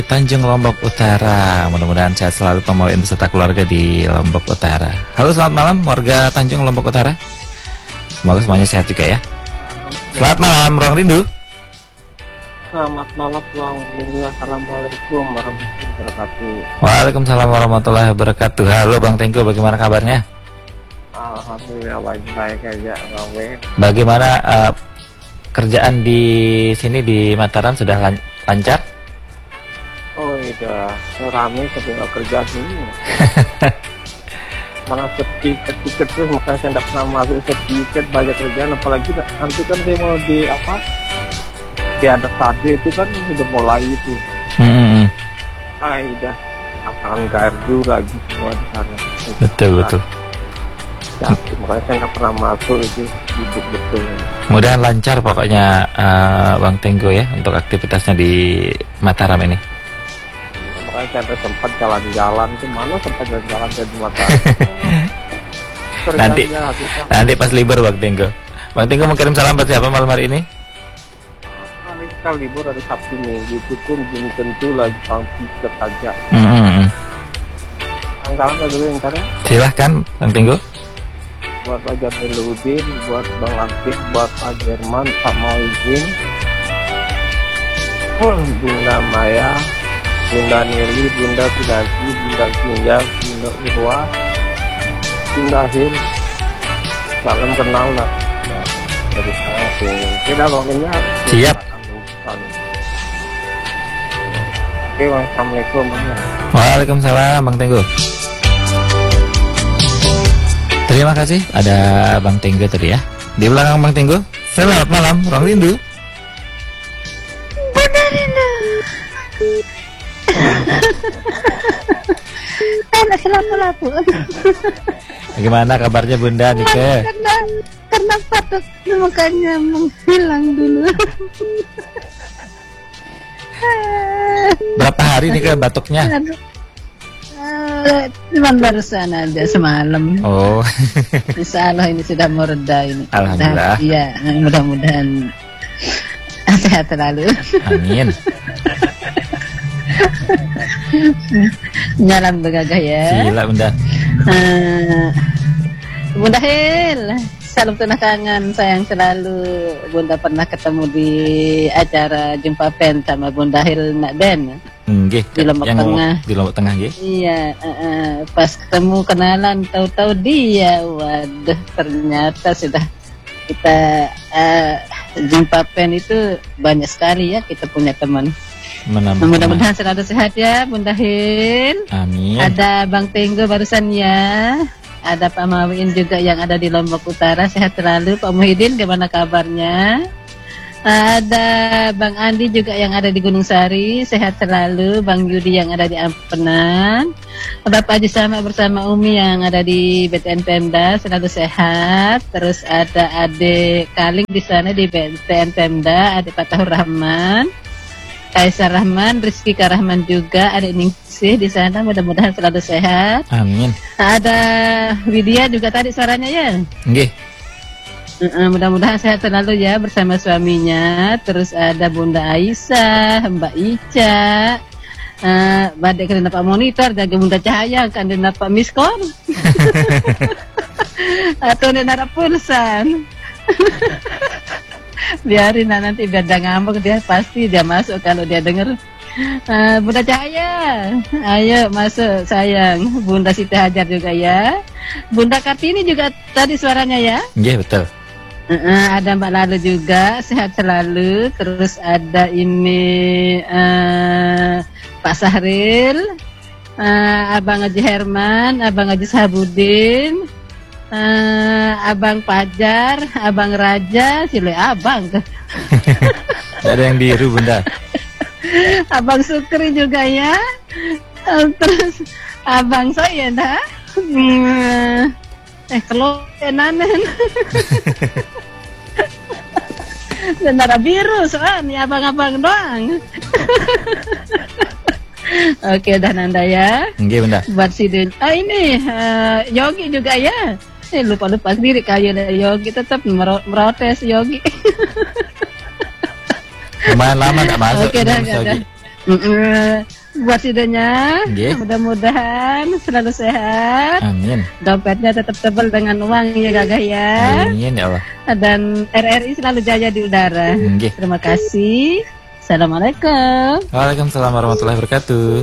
Tanjung Lombok Utara. Mudah-mudahan sehat selalu pembawain beserta keluarga di Lombok Utara. Halo, selamat malam warga Tanjung Lombok Utara. Semoga semuanya sehat juga ya. Selamat malam, Ruang Rindu. Selamat malam, Ruang Rindu. Assalamualaikum warahmatullahi wabarakatuh. Waalaikumsalam warahmatullahi wabarakatuh. Halo Bang Tengku, bagaimana kabarnya? Alhamdulillah baik aja, Bang Ben. Bagaimana kerjaan di sini di Mataram sudah lancar? Oh iya, rame ketika kerja sini. Malah sedikit terus, makanya saya tidak pernah masuk sedikit banyak kerjaan. Apalagi nanti kan saya mau di di ada tadi itu kan sudah mulai itu. Udah akan gardu lagi semua di sana. Betul. Ya, makanya saya nggak pernah masuk itu, hidup betul. Mudahan lancar pokoknya Bang Tengku ya untuk aktivitasnya di Mataram ini. Makanya saya ada sempat jalan-jalan, itu mana sempat jalan-jalan di Mataram. nanti pas libur Bang Tengku. Bang Tengku mau kirim salam buat siapa malam hari ini? Hari kita libur dari Sabtu Minggu itu pun belum tentu lagi tiket saja. Anggaran dulu yang karena. Silahkan Bang Tengku. Buat Pak Jamiluddin, buat Bang Aktif, buat Pak Jerman, Pak Maizin, Bunda Maya, Bunda Nili, Bunda Pinanti, Bunda Kinja, Bunda Irwa, Bunda Hil, salam kenal lah dari saya. Kita pokoknya siap. Oke, wassalamualaikum. Waalaikumsalam Bang Tengku. Terima kasih ada Bang Tengku tadi ya. Di belakang Bang Tengku. Selamat malam, Ruang Rindu. Bunda Rindu. Enak lapu-lapu. Bagaimana kabarnya Bunda Nike? Karena batuk makanya menghilang dulu. Berapa hari nih ke batuknya? Cuman barusan aja semalam. Oh. Insya Allah ini sudah mereda ini. Alhamdulillah. Iya, mudah-mudahan sehat selalu. Amin. Nyalam begagah ya. Gila Bunda. Bunda Hil, salam tunah kangen, sayang selalu. Bunda pernah ketemu di acara jumpa pen sama Bunda Hil nak Ben. Nggih, Di Lombok Tengah. Di Lombok Tengah nggih. Iya, pas ketemu kenalan tahu-tahu dia, waduh ternyata sudah kita jumpa pen itu banyak sekali ya kita punya teman. Mudah-mudahan selalu sehat ya Bunda Hil. Amin. Ada Bang Tengku barusan ya. Ada Pak Mawin juga yang ada di Lombok Utara, sehat selalu. Pak Muhyiddin gimana kabarnya? Ada Bang Andi juga yang ada di Gunung Sari, sehat selalu. Bang Yudi yang ada di Ampenan. Bapak Haji Sama bersama Umi yang ada di BTN Pemda, selalu sehat. Terus ada adik Kaling di sana di BTN Pemda, adik Fatahur Rahman, Kaisar Rahman, Rizky Karahman juga, adik Ningsih di sana, mudah-mudahan selalu sehat. Amin. Ada Widya juga tadi suaranya ya. Nggih. Mudah-mudahan sehat selalu ya bersama suaminya. Terus ada Bunda Aisyah, Mbak Ica, badai kena dapat monitor, jaga Bunda Cahaya kan dia dapat miskon atau dia dapat pulsa. Biarin nanti biar dia ngambek, dia pasti dia masuk kalau dia dengar. Bunda Cahaya, ayo masuk sayang. Bunda Siti Hajar juga ya. Bunda Kartini juga tadi suaranya ya. Nggih, betul. Ada Mbak Lalu juga, sehat selalu. Terus ada ini Pak Sahril, Abang Haji Herman, Abang Haji Sahabudin, Abang Pajar, Abang Raja, sile Abang. Ada yang biru Bunda. Abang Sukri juga ya. Terus Abang saya dah. Kelonanen. Tentara biru soalnya abang-abang doang. Oke dah Nanda ya. Nggih Bunda. Buat Sidin. Ini Yogi juga ya. Lupa-lupa sendiri kayu dari Yogi, tetap merotes Yogi. Lumayan lama nggak masuk. Oke dah. Buat idenya, Nggih. mudah-mudahan selalu sehat, Amin. dompetnya tetap tebal dengan uang ya Gagah ya, Amin ya Allah. dan RRI selalu jaya di udara. Nggih. Terima kasih. Assalamualaikum. Waalaikumsalam warahmatullahi wabarakatuh.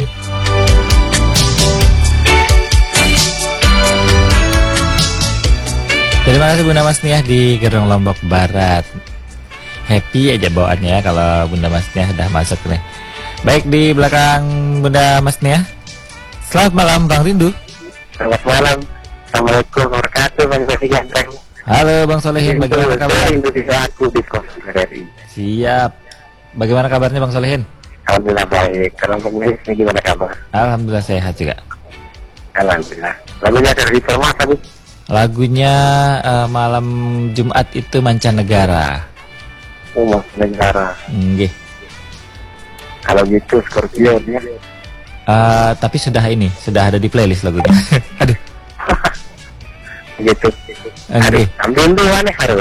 Terima kasih Bunda Masniah di Gerong Lombok Barat. Happy aja bawaannya ya kalau Bunda Masniah sudah masuk nih. Baik, di belakang Bunda Masniah. Selamat malam Bang Rindu. Selamat malam. Assalamualaikum warahmatullahi wabarakatuh. Bang Sofi Ganteng. Halo Bang Solehin, bagaimana kabar? Indonesia aku di RRI. Siap. Bagaimana kabarnya Bang Solehin? Alhamdulillah baik. Kalau pemirsa gimana kabar? Alhamdulillah sehat juga. Alhamdulillah. Lagunya dari Format tadi. Lagunya malam Jumat itu mancanegara. Umum negara. Nggih. Kalau gitu Scorpio dia. Tapi sudah ada di playlist lagunya. Aduh. Gitu. Nggih. Ambil dulu aneh aduh.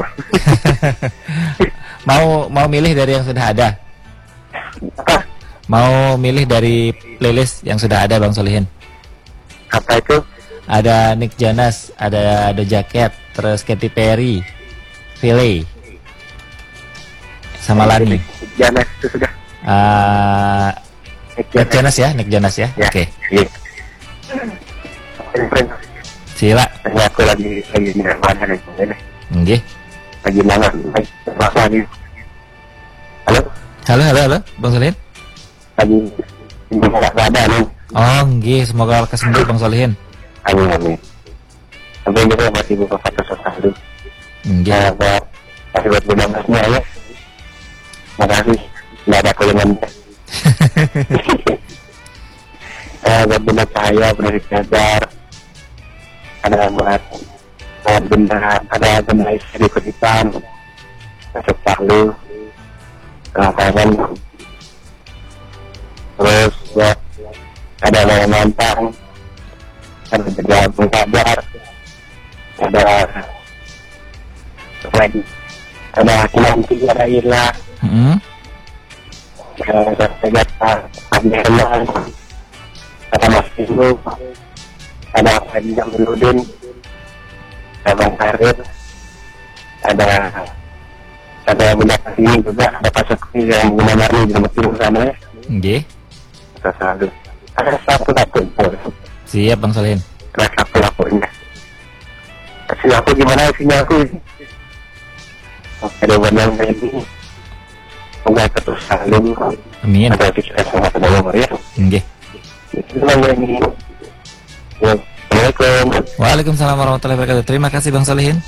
Mau milih dari yang sudah ada. Apa? Mau milih dari playlist yang sudah ada Bang Solihin. Apa itu? Ada Nick Jonas, ada Doja Cat, terus Katy Perry, Philly, sama Lani. Janas itu sudah. Nick Jonas ya, Nick Jonas ya. Ya. Oke. Iya. Sila. Ini aku lagi di mana nih? Nggih. Lagi mana? Lagi. Halo? Halo, Bang Solihin. Lagi nggak ada nih. Oh, nggih, semoga lekas sembuh Bang Solihin. Amin. Sampai juga masih buka foto selalu. Nggih. Masih buat bunda masnya ya. Makasih. Nggak ada kulinan. Buat bunda saya, bunda Rizkyadar. Ada buat ada benda isi di kutipan. Masuk Palu. Kelaparan. Terus buat ada yang nantang. Ada bergabung kabar, ada lagi, ada Kinanti, ada Irla, ada Abdurrahman, ada Mas Ibu, ada Fadi Jamiludin, ada Bang Karir, ada Bunda Kasih juga, ada Pak Sekri yang benar-benar di Jember Timur sana ya. Nggih. Kita selalu ada satu Siap Bang Solihin. rasa pelakunya. Kasih aku gimana isinya aku? Ada benar ini. Semoga terus saling. Amin. Ada pikiran sama sama ya. Nggih. Itu ini. Ya, Assalamualaikum. Waalaikumsalam warahmatullahi wabarakatuh. Terima kasih Bang Solihin.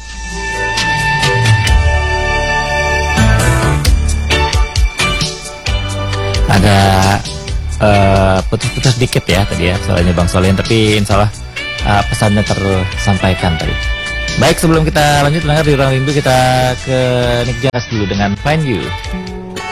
Ada putus-putus dikit ya tadi ya soalnya Bang Solihin, tapi insya Allah pesannya tersampaikan tadi. Baik, sebelum kita lanjut dengar di Ruang Rindu, kita ke Nick Jonas dulu dengan Find You.